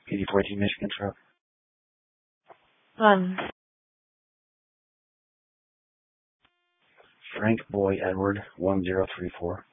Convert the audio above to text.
PD14 Michigan truck. Um, Frank Boy Edward 1034.